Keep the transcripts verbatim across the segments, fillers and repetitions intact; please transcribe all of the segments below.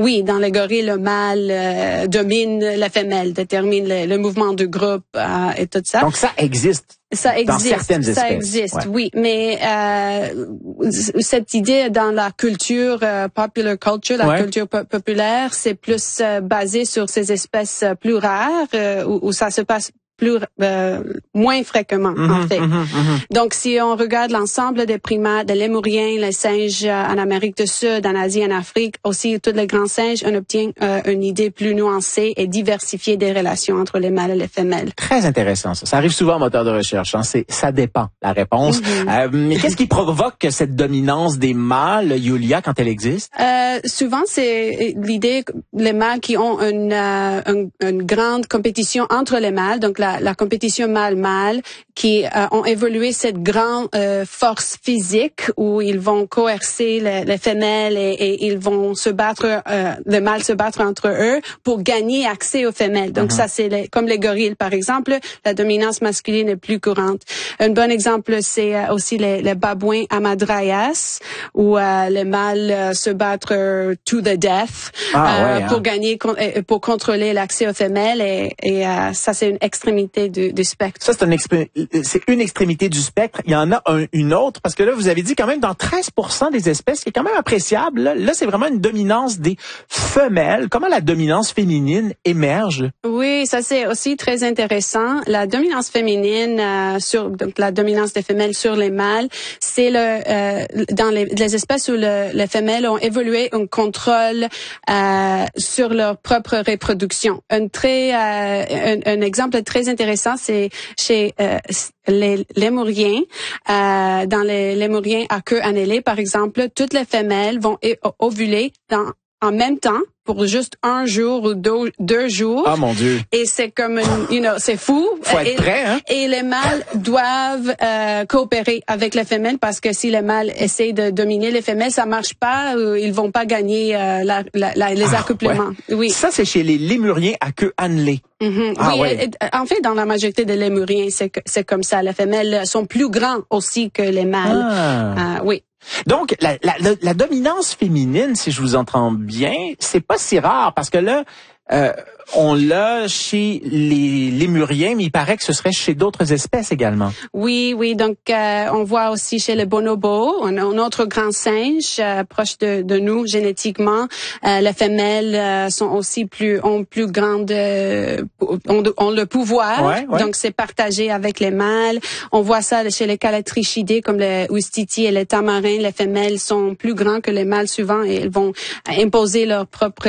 Oui, dans le gorille, le mâle euh, domine la femelle, détermine le, le mouvement du groupe euh, et tout ça. Donc ça existe. Ça existe, dans certaines espèces. Ça existe, ouais. oui. Mais euh, cette idée dans la culture euh, popular culture, la ouais. culture po- populaire, c'est plus euh, basé sur ces espèces plus rares euh, où, où ça se passe plus euh, moins fréquemment mm-hmm, en fait. Mm-hmm, mm-hmm. Donc si on regarde l'ensemble des primates, des lémuriens, les singes euh, en Amérique du Sud, en Asie, en Afrique, aussi tous les grands singes, on obtient euh, une idée plus nuancée et diversifiée des relations entre les mâles et les femelles. Très intéressant ça. Ça arrive souvent en moteur de recherche. Hein. C'est ça dépend la réponse. Mm-hmm. Euh, mais qu'est-ce qui provoque cette dominance des mâles, Yulia, quand elle existe? Euh, souvent c'est l'idée les mâles qui ont une, euh, une, une grande compétition entre les mâles, donc la la compétition mâle-mâle, qui euh, ont évolué cette grande euh, force physique où ils vont coercer les, les femelles et, et ils vont se battre, euh, les mâles se battre entre eux pour gagner accès aux femelles. Donc uh-huh. ça c'est les, comme les gorilles par exemple, la dominance masculine est plus courante. Un bon exemple c'est euh, aussi les, les babouins hamadryas où euh, les mâles euh, se battent euh, to the death ah, euh, ouais, pour hein. gagner, pour contrôler l'accès aux femelles et, et euh, ça c'est une extrémité Du, du spectre. Ça, c'est une, expré- c'est une extrémité du spectre. Il y en a un, une autre, parce que là, vous avez dit quand même dans treize pour cent des espèces, qui est quand même appréciable. Là, là c'est vraiment une dominance des femelles. Comment la dominance féminine émerge? Oui, ça c'est aussi très intéressant. La dominance féminine euh, sur donc la dominance des femelles sur les mâles, c'est le euh, dans les, les espèces où le, les femelles ont évolué un contrôle euh, sur leur propre reproduction. Un très euh, un, un exemple très intéressant, c'est chez euh, les lémuriens. Euh, dans les lémuriens à queue annelée, par exemple, toutes les femelles vont ovuler dans en même temps pour juste un jour ou deux, deux jours. Ah, mon Dieu. Et c'est comme, une, you know, c'est fou. Faut être et, prêt, hein? Et les mâles doivent euh, coopérer avec les femelles parce que si les mâles essayent de dominer les femelles, ça marche pas. Euh, ils vont pas gagner euh, la, la, la, les ah, accouplements. Ouais. Oui. Ça, c'est chez les lémuriens à queue annelée. Mm-hmm. Ah, oui, ouais. et, en fait, dans la majorité des lémuriens, c'est, c'est comme ça. Les femelles sont plus grands aussi que les mâles. Ah. Euh, oui. Donc, la, la, la, la dominance féminine, si je vous entends bien, c'est pas si rare parce que là, euh, on l'a chez les lémuriens, mais il paraît que ce serait chez d'autres espèces également. Oui, oui. Donc, euh, on voit aussi chez les bonobos, un, un autre grand singe euh, proche de, de nous génétiquement. Euh, les femelles euh, sont aussi plus ont plus grande euh, ont, ont le pouvoir. Ouais, ouais. Donc, c'est partagé avec les mâles. On voit ça chez les calatrichidés comme les oustitis et les tamarins. Les femelles sont plus grands que les mâles souvent et elles vont imposer leur propre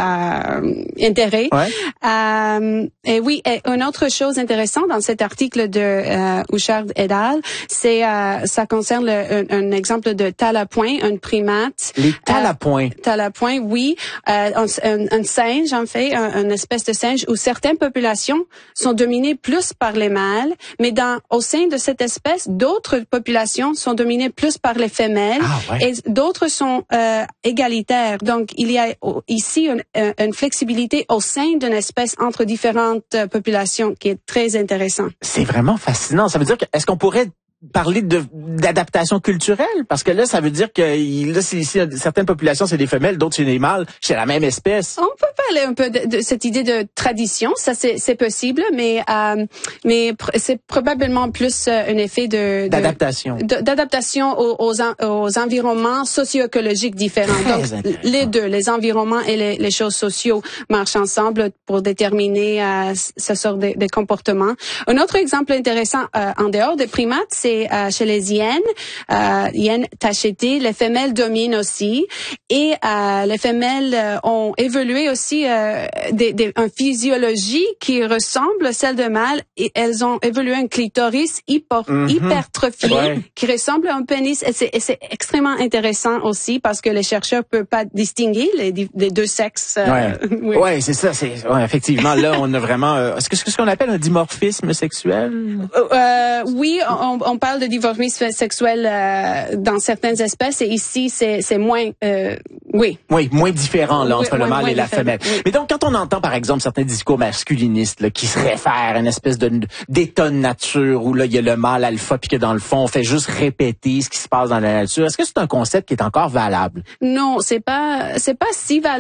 euh, intérêt. Ouais. Euh, et oui, et une autre chose intéressante dans cet article de euh, Houchard et al., c'est euh, ça concerne le, un, un exemple de talapoin, un primate. Les talapoins. Euh, talapoin, oui, euh, un, un, un singe en fait, un, une espèce de singe où certaines populations sont dominées plus par les mâles, mais dans au sein de cette espèce, d'autres populations sont dominées plus par les femelles ah, ouais. et d'autres sont euh, égalitaires. Donc il y a ici une, une flexibilité au sein d'une espèce entre différentes euh, populations qui est très intéressant. C'est vraiment fascinant. Ça veut dire que, est-ce qu'on pourrait parler de d'adaptation culturelle? Parce que là, ça veut dire que là, c'est, ici, certaines populations, c'est des femelles, d'autres, c'est des mâles. C'est la même espèce. On peut parler un peu de, de cette idée de tradition. Ça, c'est, c'est possible, mais euh, mais pr- c'est probablement plus euh, un effet de, de d'adaptation. De, d'adaptation aux, aux, en, aux environnements socio-écologiques différents. Très Donc, les deux, les environnements et les, les choses sociaux marchent ensemble pour déterminer euh, ce sort de, de comportements. Un autre exemple intéressant euh, en dehors des primates, c'est Euh, chez les hyènes, euh, hyènes tachetées, les femelles dominent aussi et euh, les femelles euh, ont évolué aussi euh, des, des, une physiologie qui ressemble à celle de mâles et elles ont évolué un clitoris hyper, mm-hmm. hypertrophié ouais. qui ressemble à un pénis et c'est, et c'est extrêmement intéressant aussi parce que les chercheurs peuvent pas distinguer les, les deux sexes. Euh, ouais, oui. ouais, c'est ça, c'est ouais, effectivement là on a vraiment euh, est-ce que c'est ce qu'on appelle un dimorphisme sexuel? Euh, oui, on, on parle de dimorphisme sexuel euh, dans certaines espèces et ici c'est c'est moins euh, oui. Oui, moins différent là entre oui, le mâle et la femelle. Oui. Mais donc quand on entend par exemple certains discours masculinistes là, qui se réfèrent à une espèce de d'état de nature où là il y a le mâle alpha puis que dans le fond on fait juste répéter ce qui se passe dans la nature, est-ce que c'est un concept qui est encore valable? Non, c'est pas c'est pas si valable.